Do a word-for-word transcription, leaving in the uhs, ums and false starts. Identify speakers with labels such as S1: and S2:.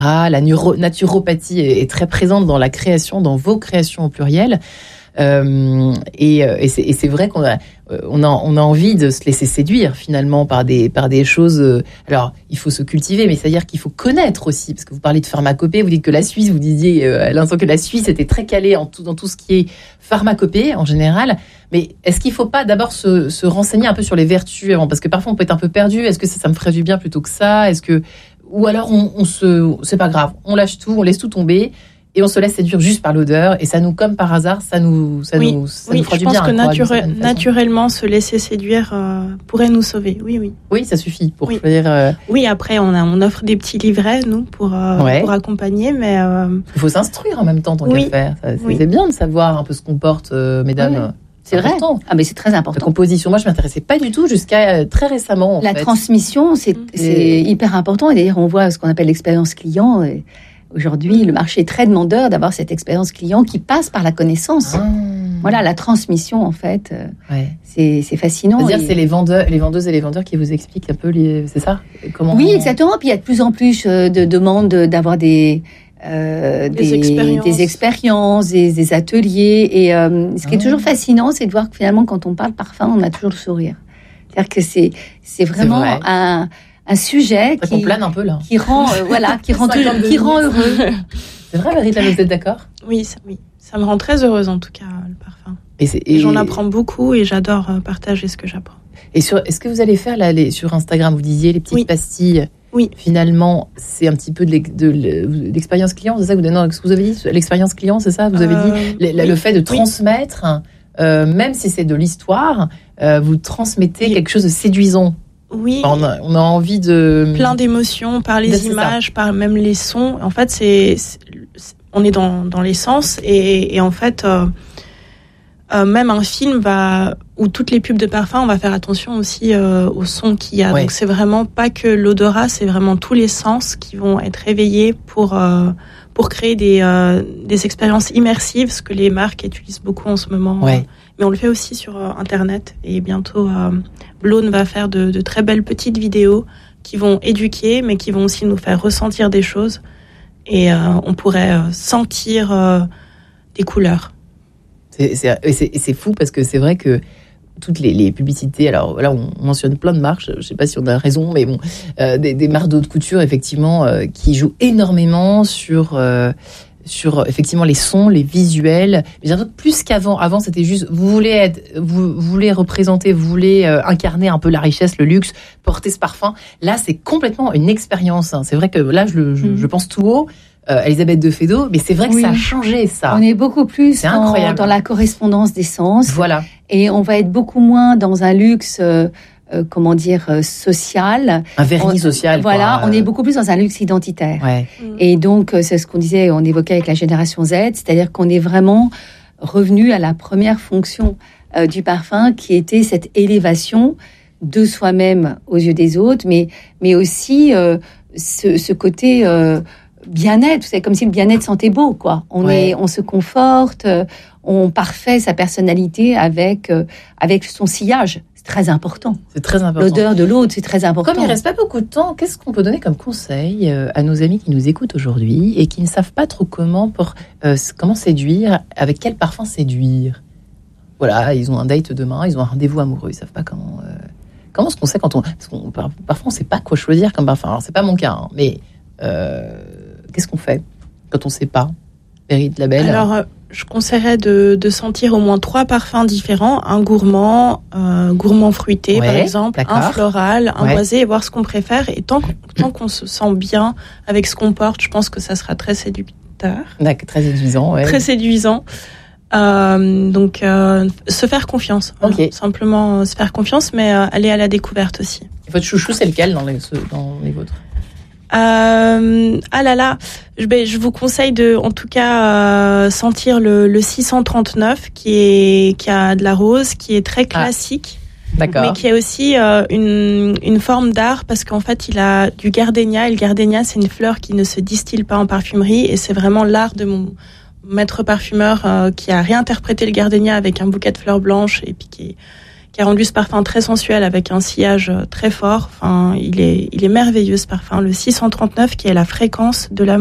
S1: Ah, la neuro- naturopathie est, est très présente dans la création, dans vos créations au pluriel. Euh, et, et, c'est, et c'est vrai qu'on a, on a, on a envie de se laisser séduire finalement par des, par des choses. Alors, il faut se cultiver, mais c'est-à-dire qu'il faut connaître aussi, parce que vous parlez de pharmacopée, vous dites que la Suisse, vous disiez euh, à l'instant que la Suisse était très calée en tout, dans tout ce qui est pharmacopée en général. Mais est-ce qu'il ne faut pas d'abord se, se renseigner un peu sur les vertus avant, parce que parfois on peut être un peu perdu. Est-ce que ça, ça me ferait du bien plutôt que ça? Est-ce que, ou alors on, on se, c'est pas grave, on lâche tout, on laisse tout tomber. Et on se laisse séduire juste par l'odeur, et ça nous, comme par hasard, ça nous, ça
S2: oui,
S1: nous, ça
S2: oui,
S1: nous fera du
S2: bien.
S1: bien.
S2: Je pense que nature- naturellement, se laisser séduire euh, pourrait nous sauver. Oui, oui.
S1: Oui, ça suffit pour
S2: oui.
S1: faire. Euh...
S2: Oui, après, on, a, on offre des petits livrets, nous, pour, euh, ouais. pour accompagner, mais. Euh...
S1: Il faut s'instruire en même temps, tant
S2: oui.
S1: qu'à faire. Ça, c'est,
S2: oui.
S1: c'est bien de savoir un peu ce qu'on porte, euh, mesdames. Oui.
S3: C'est, c'est vrai. Important. Ah, mais c'est très important.
S1: La composition, moi, je m'intéressais pas du tout jusqu'à euh, très récemment. En
S3: La
S1: fait.
S3: transmission, c'est, mmh. c'est et... hyper important. Et d'ailleurs, on voit ce qu'on appelle l'expérience client. Et... Aujourd'hui, le marché est très demandeur d'avoir cette expérience client qui passe par la connaissance. Ah. Voilà, la transmission, en fait, ouais. c'est, c'est fascinant.
S1: C'est-à-dire
S3: et...
S1: c'est les vendeurs, les vendeuses et les vendeurs qui vous expliquent un peu, les... c'est ça? Comment
S3: Oui,
S1: on...
S3: exactement. Puis il y a de plus en plus de demandes d'avoir des... Euh, des, des, expériences. des expériences, des, des ateliers. Et euh, ce qui ah. est toujours fascinant, c'est de voir que finalement, quand on parle parfum, on a toujours le sourire. C'est-à-dire que c'est, c'est vraiment
S1: c'est
S3: un... un sujet
S1: qui, on plane un peu, là.
S3: qui rend euh, voilà qui rend tout, qui rend heureux.
S1: C'est vrai, Marie-Claire, vous êtes d'accord?
S2: Oui, ça, oui, ça me rend très heureuse en tout cas le parfum. Et, c'est, et... et j'en apprends beaucoup et j'adore partager ce que j'apprends.
S1: Et sur, est-ce que vous allez faire là, les, sur Instagram, vous disiez les petites
S2: oui.
S1: pastilles?
S2: Oui.
S1: Finalement, c'est un petit peu de, de, de l'expérience client, c'est ça que vous, non, ce que vous avez dit? L'expérience client, c'est ça? Vous avez euh, dit le, oui. le fait de transmettre, oui. euh, même si c'est de l'histoire, euh, vous transmettez oui. quelque chose de séduisant.
S2: Oui.
S1: On a, on a envie de...
S2: Plein d'émotions, par les images, ça. Par même les sons. En fait, c'est, c'est on est dans, dans les sens. Et, et en fait, euh, euh, même un film va... Ou toutes les pubs de parfum, on va faire attention aussi euh, au son qu'il y a. Ouais. Donc, c'est vraiment pas que l'odorat, c'est vraiment tous les sens qui vont être réveillés pour, euh, pour créer des, euh, des expériences immersives, ce que les marques utilisent beaucoup en ce moment.
S1: Ouais.
S2: Mais on le fait aussi sur euh, Internet. Et bientôt... Euh, Blône va faire de, de très belles petites vidéos qui vont éduquer, mais qui vont aussi nous faire ressentir des choses. Et euh, on pourrait euh, sentir euh, des couleurs.
S1: C'est, c'est, c'est, c'est fou parce que c'est vrai que toutes les, les publicités, alors là on mentionne plein de marques, je ne sais pas si on a raison, mais bon, euh, des, des marques d'haute couture effectivement euh, qui jouent énormément sur... Euh, sur effectivement les sons, les visuels, mais j'ai l'impression que plus qu'avant. Avant, c'était juste vous voulez être, vous, vous voulez représenter, vous voulez euh, incarner un peu la richesse, le luxe, porter ce parfum. Là, c'est complètement une expérience. Hein. C'est vrai que là, je, je, mmh. je pense tout haut. Euh, Elisabeth de Fédot, mais c'est vrai que oui. ça a changé ça.
S3: On est beaucoup plus dans, dans la correspondance des sens.
S1: Voilà.
S3: Et on va être beaucoup moins dans un luxe. Euh, Euh, comment dire, euh, social.
S1: Un vernis on, social.
S3: Voilà,
S1: quoi.
S3: on est beaucoup plus dans un luxe identitaire.
S1: Ouais.
S3: Et donc, euh, c'est ce qu'on disait, on évoquait avec la génération Z, c'est-à-dire qu'on est vraiment revenu à la première fonction euh, du parfum, qui était cette élévation de soi-même aux yeux des autres, mais, mais aussi euh, ce, ce côté euh, bien-être. C'est comme si le bien-être sentait beau, quoi. On, ouais. est, on se conforte, euh, on parfait sa personnalité avec, euh, avec son sillage. C'est très important.
S1: C'est très important.
S3: L'odeur de l'autre, c'est très important.
S1: Comme il ne reste pas beaucoup de temps, qu'est-ce qu'on peut donner comme conseil à nos amis qui nous écoutent aujourd'hui et qui ne savent pas trop comment, pour, euh, comment séduire, avec quel parfum séduire? Voilà, ils ont un date demain, ils ont un rendez-vous amoureux, ils ne savent pas comment... Euh, comment est-ce qu'on sait quand on... Parce qu'on parfois, on ne sait pas quoi choisir comme parfum. Alors, ce n'est pas mon cas, hein, mais euh, qu'est-ce qu'on fait quand on ne sait pas? Mérite Label.
S2: Alors... Euh... Je conseillerais de, de sentir au moins trois parfums différents, un gourmand, euh, gourmand fruité ouais, par exemple, d'accord. un floral, un ouais. boisé, et voir ce qu'on préfère. Et tant, tant qu'on se sent bien avec ce qu'on porte, je pense que ça sera très séducteur.
S1: D'accord, très séduisant, ouais.
S2: Très séduisant. Euh, donc, euh, se faire confiance.
S1: Okay.
S2: Hein, simplement se faire confiance, mais euh, aller à la découverte aussi.
S1: Et votre chouchou, c'est lequel dans les, dans les vôtres?
S2: Euh, ah là là, je, ben, je vous conseille de, en tout cas, euh, sentir le, le six cent trente-neuf qui est qui a de la rose, qui est très classique,
S1: ah, d'accord.
S2: mais qui a aussi euh, une une forme d'art parce qu'en fait il a du gardénia. Et le gardénia, c'est une fleur qui ne se distille pas en parfumerie et c'est vraiment l'art de mon maître parfumeur euh, qui a réinterprété le gardénia avec un bouquet de fleurs blanches et puis qui qui a rendu ce parfum très sensuel avec un sillage très fort. Enfin, il est, il est merveilleux ce parfum. Le six cent trente-neuf qui est la fréquence de la